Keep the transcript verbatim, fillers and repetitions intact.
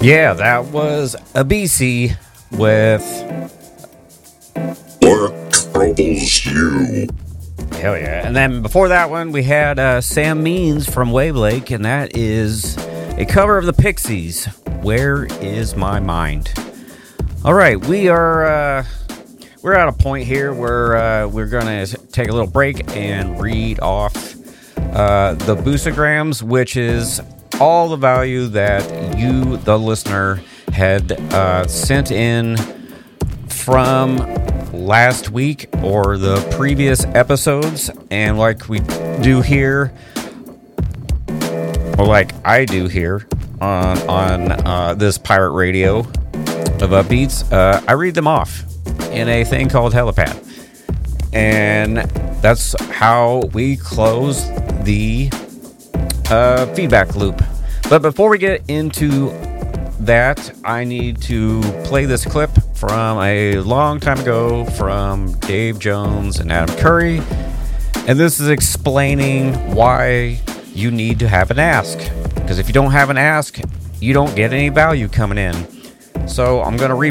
Yeah, that was a B C with What troubles you? hell yeah. And then before that one, we had uh, Sam Means from Wave Lake, and that is a cover of the Pixies, Where Is My Mind? All right, we are uh, we're at a point here where uh, we're going to take a little break and read off uh, the Boostagrams, which is all the value that you, the listener, had uh, sent in from last week or the previous episodes. And like we do here, or like I do here on on uh, this pirate radio of Upbeats, uh, I read them off in a thing called Helipad, and that's how we close the uh, feedback loop. But before we get into that, I need to play this clip from a long time ago from Dave Jones and Adam Curry, and this is explaining why you need to have an ask, because if you don't have an ask, you don't get any value coming in. So I'm going to read